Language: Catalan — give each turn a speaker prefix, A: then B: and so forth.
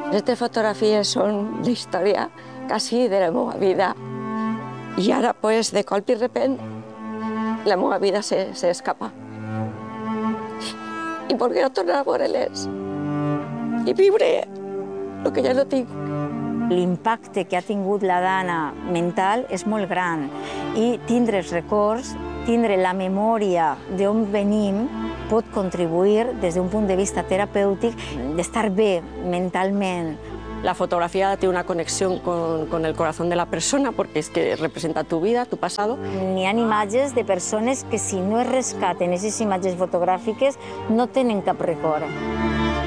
A: Aquestes fotografies són la història quasi de la meva vida. I ara, pues, de colp i repent, la meva vida s'escapa. I voler tornar a veure-les i viure el que ja no tinc.
B: L'impacte que ha tingut la Dana mental és molt gran i tindre els records, tindre la memòria d'on venim, pot contribuir des d'un punt de vista terapèutic d'estar bé mentalment.
A: La fotografía tiene una conexión con el corazón de la persona porque es que representa tu vida, tu pasado.
B: N'hi ha imatges de persones que si no es rescaten aquestes imatges fotogràfiques no tenen cap record.